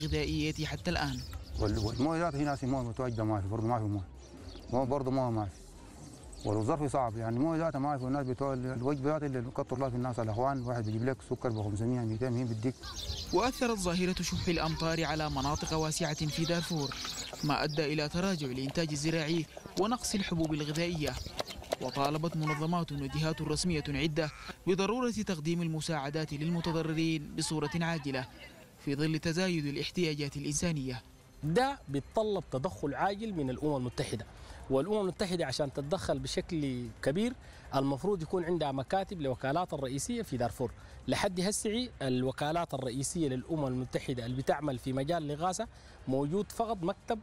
الغذائية حتى الآن. والمويه ذات في ناس مويه متواجده ما في برضه ما في مويه برضه مويه ما في والظرف صعب يعني المويه ذاتها ما في والناس بتوع الوجبه ذات اللي بكثر الله في الناس الاخوان واحد بيجيب لك سكر ب 500 200 هي بديك. وأثرت ظاهرة شح الأمطار على مناطق واسعة في دارفور ما أدى إلى تراجع الإنتاج الزراعي ونقص الحبوب الغذائية. وطالبت منظمات وجهات رسمية عدة بضرورة تقديم المساعدات للمتضررين بصورة عاجلة في ظل تزايد الاحتياجات الإنسانية. ده بيتطلب تدخل عاجل من الأمم المتحدة، والأمم المتحدة عشان تتدخل بشكل كبير المفروض يكون عندها مكاتب لوكالات الرئيسية في دارفور. لحد هسه الوكالات الرئيسية للأمم المتحدة اللي بتعمل في مجال الإغاثة موجود فقط مكتب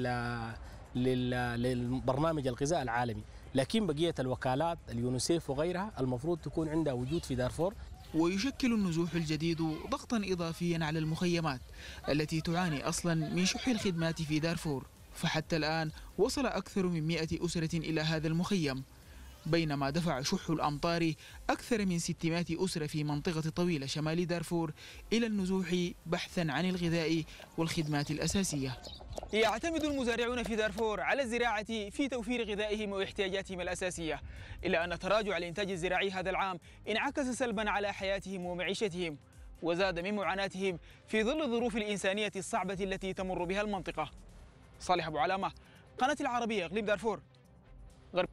للبرنامج الغذاء العالمي، لكن بقية الوكالات اليونيسيف وغيرها المفروض تكون عندها وجود في دارفور. ويشكل النزوح الجديد ضغطا إضافيا على المخيمات التي تعاني أصلا من شح الخدمات في دارفور، فحتى الآن وصل أكثر من 100 أسرة إلى هذا المخيم، بينما دفع شح الأمطار أكثر من 600 أسرة في منطقة طويلة شمال دارفور إلى النزوح بحثا عن الغذاء والخدمات الأساسية. يعتمد المزارعون في دارفور على الزراعة في توفير غذائهم واحتياجاتهم الأساسية، إلا أن تراجع الإنتاج الزراعي هذا العام انعكس سلبا على حياتهم ومعيشتهم وزاد من معاناتهم في ظل الظروف الإنسانية الصعبة التي تمر بها المنطقة. صالح أبو علامة، قناة العربية، إقليم دارفور غرب.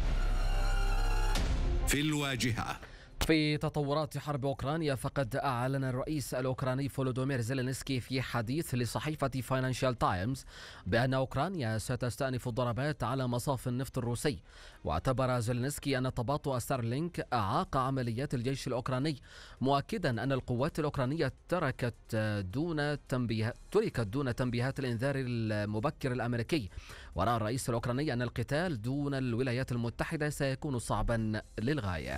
في الواجهة. في تطورات حرب أوكرانيا، فقد أعلن الرئيس الأوكراني فولودومير زيلينسكي في حديث لصحيفة فاينانشال تايمز بأن أوكرانيا ستستأنف الضربات على مصاف النفط الروسي. واعتبر زيلينسكي أن تباطؤ ستارلينك أعاق عمليات الجيش الأوكراني، مؤكدا أن القوات الأوكرانية تركت دون تنبيهات الإنذار المبكر الأمريكي. ورأى الرئيس الأوكراني أن القتال دون الولايات المتحدة سيكون صعبا للغاية.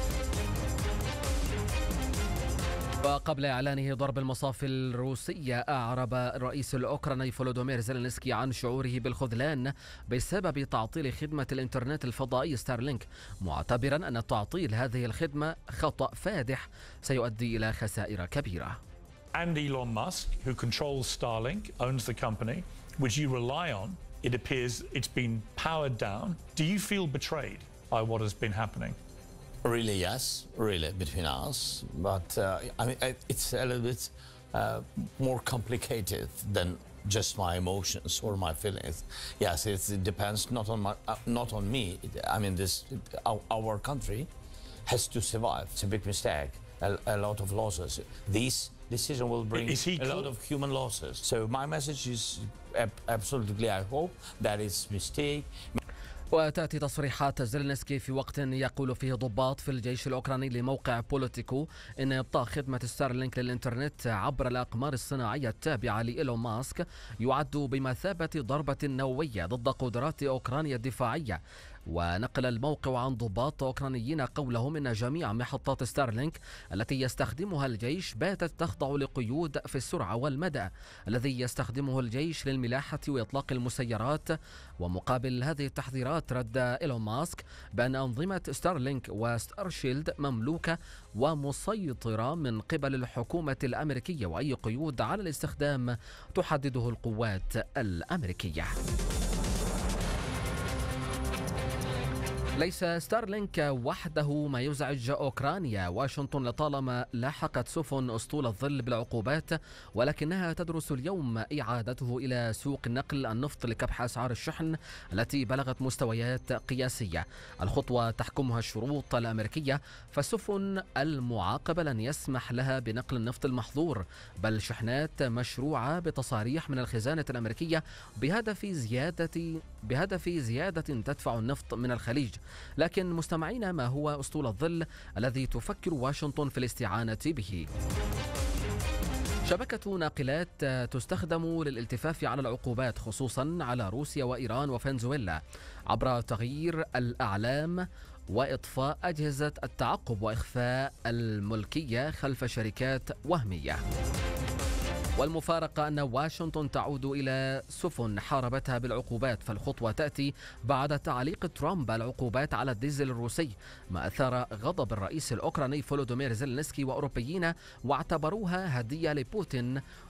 وقبل إعلانه ضرب المصاف الروسية، أعرب الرئيس الأوكراني فولودومير زيلينسكي عن شعوره بالخذلان بسبب تعطيل خدمة الإنترنت الفضائي ستارلينك، معتبرا أن تعطيل هذه الخدمة خطأ فادح سيؤدي إلى خسائر كبيرة. And Elon Musk, who controls Starlink, owns the company, which you rely on, it appears it's been powered down. Do you feel betrayed by what has been happening? Really, yes, really, between us. But I mean, it's a little bit more complicated than just my emotions or my feelings. Yes, it depends not on me. I mean, our country has to survive. It's a big mistake. A lot of losses. This decision will bring a lot of human losses. So my message is absolutely, I hope that it's a mistake. وتأتي تصريحات زيلينسكي في وقت يقول فيه ضباط في الجيش الأوكراني لموقع بوليتيكو إن إبطاء خدمة ستارلينك للإنترنت عبر الأقمار الصناعية التابعة لإيلون ماسك يعد بمثابة ضربة نووية ضد قدرات أوكرانيا الدفاعية. ونقل الموقع عن ضباط أوكرانيين قولهم إن جميع محطات ستارلينك التي يستخدمها الجيش باتت تخضع لقيود في السرعة والمدى الذي يستخدمه الجيش للملاحة وإطلاق المسيرات. ومقابل هذه التحذيرات رد إيلون ماسك بأن أنظمة ستارلينك وستارشيلد مملوكة ومسيطرة من قبل الحكومة الأمريكية، وأي قيود على الاستخدام تحدده القوات الأمريكية. ليس ستارلينك وحده ما يزعج أوكرانيا. واشنطن لطالما لاحقت سفن أسطول الظل بالعقوبات، ولكنها تدرس اليوم إعادته إلى سوق نقل النفط لكبح أسعار الشحن التي بلغت مستويات قياسية. الخطوة تحكمها الشروط الأمريكية، فالسفن المعاقبة لن يسمح لها بنقل النفط المحظور، بل شحنات مشروعة بتصاريح من الخزانة الأمريكية بهدف زيادة تدفع النفط من الخليج. لكن مستمعين، ما هو أسطول الظل الذي تفكر واشنطن في الاستعانة به؟ شبكة ناقلات تستخدم للالتفاف على العقوبات، خصوصا على روسيا وإيران وفنزويلا، عبر تغيير الأعلام وإطفاء أجهزة التعقب وإخفاء الملكية خلف شركات وهمية. والمفارقة أن واشنطن تعود إلى سفن حاربتها بالعقوبات، فالخطوة تأتي بعد تعليق ترامب العقوبات على الديزل الروسي، ما أثار غضب الرئيس الأوكراني فولودومير زيلينسكي وأوروبيين، واعتبروها هدية لبوتين